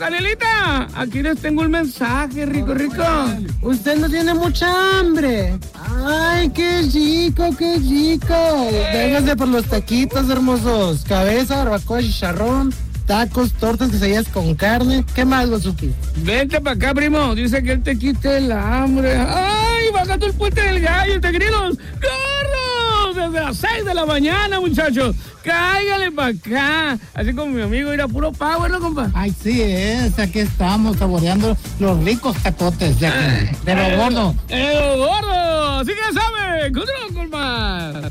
Canelita, aquí les tengo un mensaje, rico. Usted no tiene mucha hambre. Ay, qué rico. Véngase por los taquitos hermosos. Cabeza, barbacoa, chicharrón, tacos, tortas, quesadillas con carne. ¿Qué más, Gosuki? Vente para acá, primo. Dice que él te quite el hambre. ¡Ay, bajando el puente del gallo, tigrinos! ¡Corros! Desde las 6 de la mañana, muchachos. Cáigale para acá. Así como mi amigo, era puro power, ¿no, compa? Ay, sí es. Aquí estamos saboreando los ricos tacotes de lo gordo. ¡De lo gordo! Así que ya saben, control, compa.